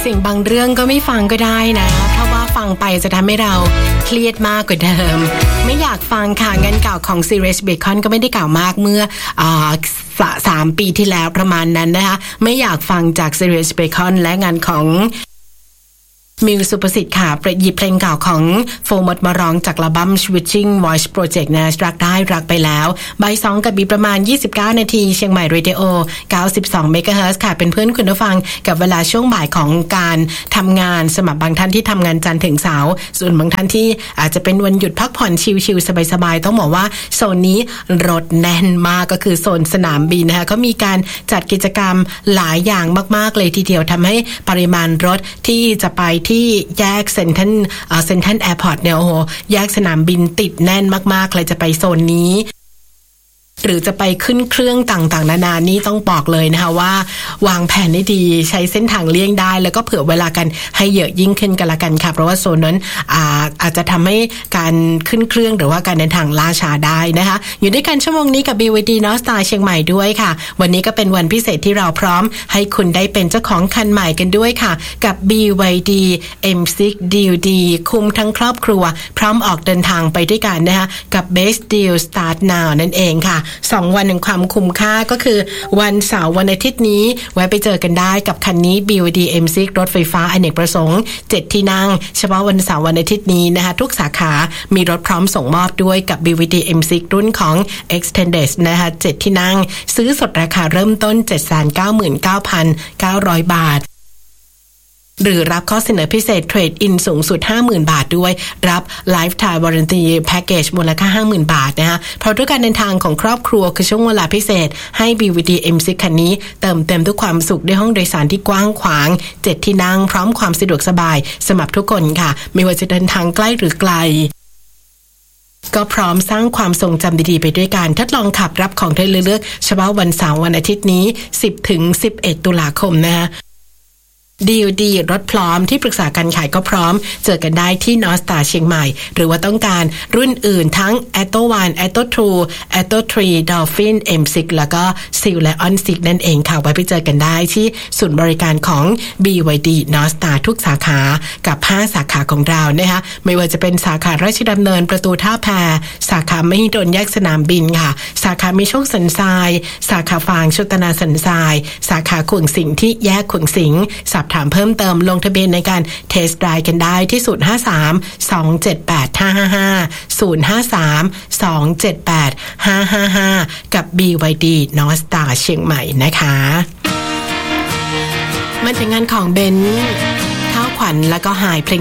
สิ่งบางเรื่องก็ไม่ฟังก็ได้นะเพราะว่าฟังไปจะทำให้เราเครียดมากกว่าเดิมไม่อยากฟังค่ะงานเก่าของ Sirius Bacon ก็ไม่ได้เก่ามากเมื่อ3 ปีที่แล้วประมาณนั้นนะคะไม่อยากฟังจาก Sirius Bacon และงานของมิวสุประสิทธิ์ค่ะหยิบเพลงเก่าของโฟมดมาร้องจากอัลบั้ม Switching Voice Project นะรักได้รักไปแล้วบ่าย 2กับบีประมาณ29 นาทีเชียงใหม่เรดิโอ92 เมกะเฮิรตซ์ค่ะเป็นเพื่อนคุณผู้ฟังกับเวลาช่วงบ่ายของการทำงานสำหรับบางท่านที่ทำงานจันทร์ถึงเสาร์ส่วนบางท่านที่อาจจะเป็นวันหยุดพักผ่อนชิลๆสบายๆต้องบอกว่าโซนนี้รถแน่นมากก็คือโซนสนามบินนะคะเขามีการจัดกิจกรรมหลายอย่างมากๆเลยทีเดียวทำให้ปริมาณรถที่จะไปที่แยกเซ็นทรัลแอร์พอร์ตเนี่ยโอ้โหแยกสนามบินติดแน่นมากๆเลยจะไปโซนนี้หรือจะไปขึ้นเครื่องต่างๆนานานี่ต้องบอกเลยนะคะว่าวางแผนให้ดีใช้เส้นทางเลี่ยงได้แล้วก็เผื่อเวลากันให้เยอะยิ่งขึ้นกันละกันค่ะเพราะว่าโซนนั้นอาจจะทำให้การขึ้นเครื่องหรือว่าการเดินทางล่าช้าได้นะคะอยู่ด้วยกันชั่วโมงนี้กับ BYD North Star เชียงใหม่ด้วยค่ะวันนี้ก็เป็นวันพิเศษที่เราพร้อมให้คุณได้เป็นเจ้าของคันใหม่กันด้วยค่ะกับ BYD M6 Deal ดีคุ้มทั้งครอบครัวพร้อมออกเดินทางไปด้วยกันนะคะกับ Best Deal Start Now นั่นเองค่ะ2 วันแห่งความคุ้มค่าก็คือวันเสาร์วันอาทิตย์นี้แวะไปเจอกันได้กับคันนี้ BYD M6 รถไฟฟ้าอเนกประสงค์7 ที่นั่งเฉพาะวันเสาร์วันอาทิตย์นี้นะคะทุกสาขามีรถพร้อมส่งมอบด้วยกับ BYD M6 รุ่นของ Extended นะคะ7 ที่นั่งซื้อสดราคาเริ่มต้น 799,900 บาทหรือรับข้อเสนอพิเศษเทรดอินสูงสุด 50,000 บาทด้วยรับ Lifetime Warranty Package มูลค่า 50,000 บาทนะคะเพราะด้วยการเดินทางของครอบครัวคือช่วงเวลาพิเศษให้ BYD M6 คันนี้เติมเต็มทุกความสุขด้วยห้องโดยสารที่กว้างขวาง7 ที่นั่งพร้อมความสะดวกสบายสำหรับทุกคนค่ะไม่ว่าจะเดินทางใกล้หรือไกลก็พร้อมสร้างความทรงจำดีๆไปด้วยการทดลองขับรับของได้เลือกเฉพาะวันเสาร์วันอาทิตย์นี้ 10-11 ตุลาคมนะคะดีลดีรถพร้อมที่ปรึกษาการขายก็พร้อมเจอกันได้ที่ North Star เชียงใหม่หรือว่าต้องการรุ่นอื่นทั้ง Atto 1 Atto 2 Atto 3 Dolphin M6 แล้วก็ Seal Lion 6นั่นเองค่ะไว้ไปเจอกันได้ที่ศูนย์บริการของ BYD North Star ทุกสาขากับ5สาขาของเรานะคะไม่ว่าจะเป็นสาขาราชดำเนินประตูท่าแพสาขามหิดลแยกสนามบินค่ะสาขามิโชคสันทรายสาขาฟางชุตนาสันทรายสาขาขวงสิงที่แยกขวงสิงถามเพิ่มเติมลงทะเบียนในการเทสต์ไดรฟ์กันได้ที่053-278-555 กับ BYD North Star เชียงใหม่นะคะมาถึงงานของเบนซ์ข้าวขวัญแล้วก็หายเพลง